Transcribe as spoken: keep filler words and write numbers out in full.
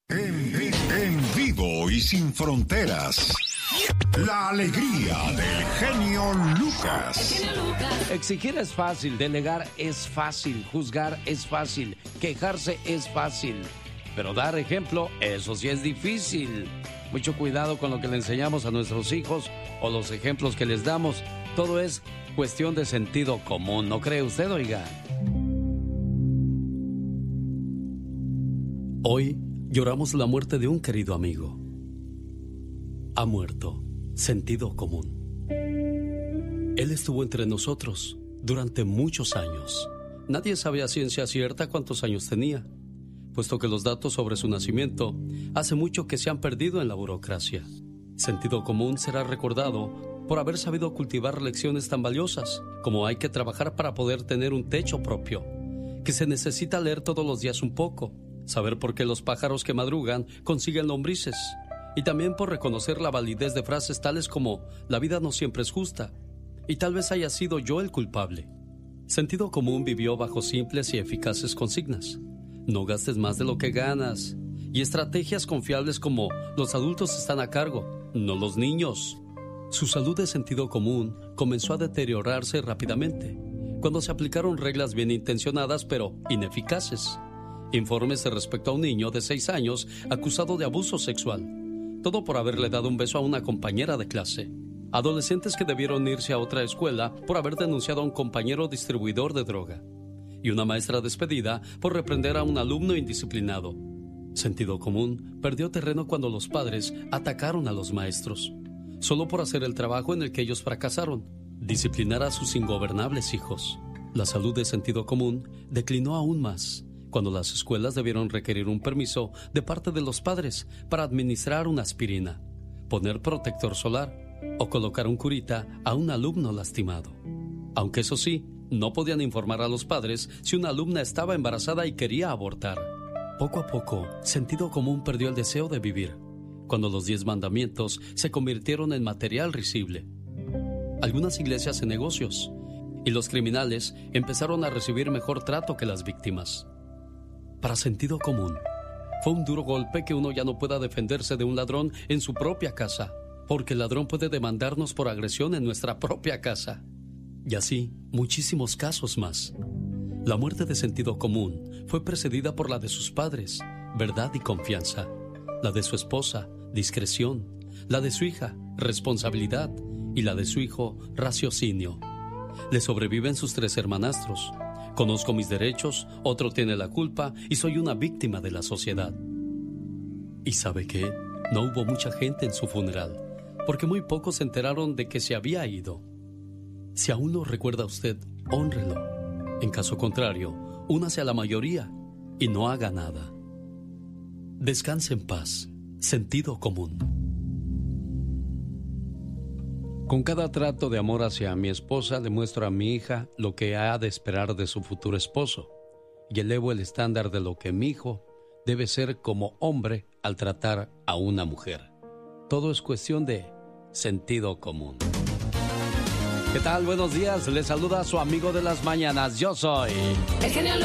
En, en, en vivo y sin fronteras. La alegría del genio Lucas. Exigir es fácil, delegar es fácil, juzgar es fácil, quejarse es fácil, pero dar ejemplo, eso sí es difícil. Mucho cuidado con lo que le enseñamos a nuestros hijos o los ejemplos que les damos. Todo es cuestión de sentido común, ¿no cree usted, oiga? Hoy lloramos la muerte de un querido amigo. Ha muerto. Sentido común. Él estuvo entre nosotros durante muchos años. Nadie sabe a ciencia cierta cuántos años tenía, puesto que los datos sobre su nacimiento hace mucho que se han perdido en la burocracia. Sentido común será recordado por haber sabido cultivar lecciones tan valiosas como hay que trabajar para poder tener un techo propio, que se necesita leer todos los días un poco, saber por qué los pájaros que madrugan consiguen lombrices, y también por reconocer la validez de frases tales como la vida no siempre es justa, y tal vez haya sido yo el culpable. Sentido común vivió bajo simples y eficaces consignas. No gastes más de lo que ganas, y estrategias confiables como los adultos están a cargo, no los niños. Su salud de sentido común comenzó a deteriorarse rápidamente cuando se aplicaron reglas bien intencionadas pero ineficaces. Informes respecto a un niño de seis años acusado de abuso sexual. Todo por haberle dado un beso a una compañera de clase. Adolescentes que debieron irse a otra escuela por haber denunciado a un compañero distribuidor de droga. Y una maestra despedida por reprender a un alumno indisciplinado. Sentido común perdió terreno cuando los padres atacaron a los maestros, solo por hacer el trabajo en el que ellos fracasaron, disciplinar a sus ingobernables hijos. La salud de sentido común declinó aún más cuando las escuelas debieron requerir un permiso de parte de los padres para administrar una aspirina, poner protector solar o colocar un curita a un alumno lastimado. Aunque eso sí, no podían informar a los padres si una alumna estaba embarazada y quería abortar. Poco a poco, sentido común perdió el deseo de vivir, cuando los diez mandamientos se convirtieron en material risible. Algunas iglesias en negocios, y los criminales empezaron a recibir mejor trato que las víctimas. Para sentido común, fue un duro golpe que uno ya no pueda defenderse de un ladrón en su propia casa, porque el ladrón puede demandarnos por agresión en nuestra propia casa. Y así, muchísimos casos más. La muerte de sentido común fue precedida por la de sus padres, verdad y confianza, la de su esposa, discreción, la de su hija, responsabilidad, y la de su hijo, raciocinio. Le sobreviven sus tres hermanastros. Conozco mis derechos, otro tiene la culpa y soy una víctima de la sociedad. ¿Y sabe qué? No hubo mucha gente en su funeral, porque muy pocos se enteraron de que se había ido. Si aún lo recuerda usted, hónrelo. En caso contrario, únase a la mayoría y no haga nada. Descanse en paz. Sentido común. Con cada trato de amor hacia mi esposa, demuestro a mi hija lo que ha de esperar de su futuro esposo y elevo el estándar de lo que mi hijo debe ser como hombre al tratar a una mujer. Todo es cuestión de sentido común. ¿Qué tal? Buenos días. Les saluda a su amigo de las mañanas. Yo soy el genio Lucas.